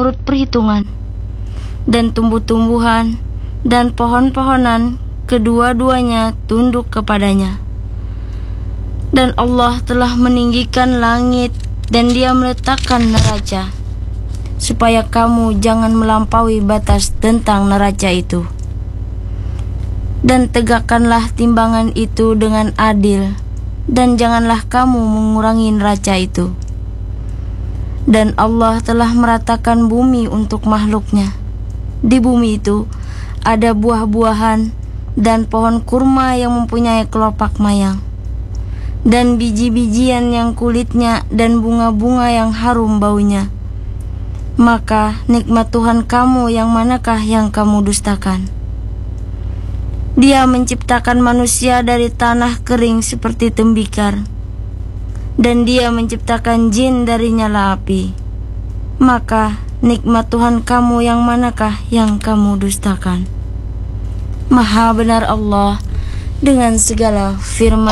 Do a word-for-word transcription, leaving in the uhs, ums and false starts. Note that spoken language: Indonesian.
menurut perhitungan, dan tumbuh-tumbuhan dan pohon-pohonan kedua-duanya tunduk kepadanya. Dan Allah telah meninggikan langit dan Dia meletakkan neraca, supaya kamu jangan melampaui batas tentang neraca itu. Dan tegakkanlah timbangan itu dengan adil, dan janganlah kamu mengurangi neraca itu. Dan Allah telah meratakan bumi untuk makhluknya. Di bumi itu ada buah-buahan dan pohon kurma yang mempunyai kelopak mayang, dan biji-bijian yang kulitnya dan bunga-bunga yang harum baunya. Maka nikmat Tuhan kamu yang manakah yang kamu dustakan? Dia menciptakan manusia dari tanah kering seperti tembikar, dan Dia menciptakan jin dari nyala api. Maka nikmat Tuhan kamu yang manakah yang kamu dustakan? Maha benar Allah dengan segala firman